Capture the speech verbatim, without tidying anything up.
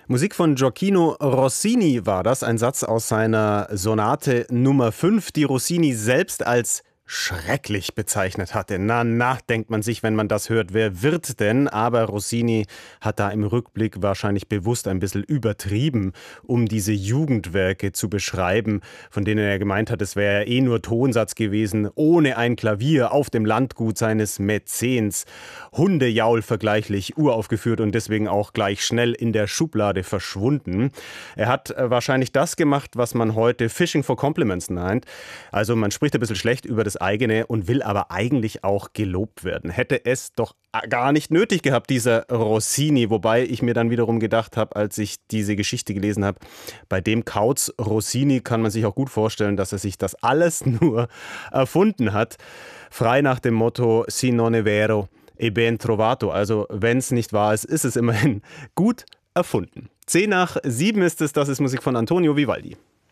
Musik von Gioacchino Rossini war das, ein Satz aus seiner Sonate Nummer fünf, die Rossini selbst als schrecklich bezeichnet hatte. Na, na, denkt man sich, wenn man das hört, wer wird denn? Aber Rossini hat da im Rückblick wahrscheinlich bewusst ein bisschen übertrieben, um diese Jugendwerke zu beschreiben, von denen er gemeint hat, es wäre ja eh nur Tonsatz gewesen, ohne ein Klavier auf dem Landgut seines Mäzens. Hundejaul vergleichlich uraufgeführt und deswegen auch gleich schnell in der Schublade verschwunden. Er hat wahrscheinlich das gemacht, was man heute Fishing for Compliments nennt. Also man spricht ein bisschen schlecht über das eigene und will aber eigentlich auch gelobt werden. Hätte es doch gar nicht nötig gehabt, dieser Rossini. Wobei ich mir dann wiederum gedacht habe, als ich diese Geschichte gelesen habe, bei dem Kauz Rossini kann man sich auch gut vorstellen, dass er sich das alles nur erfunden hat. Frei nach dem Motto Si non è vero, e ben trovato. Also wenn es nicht wahr ist, ist es immerhin gut erfunden. Zehn nach sieben ist es, das ist Musik von Antonio Vivaldi.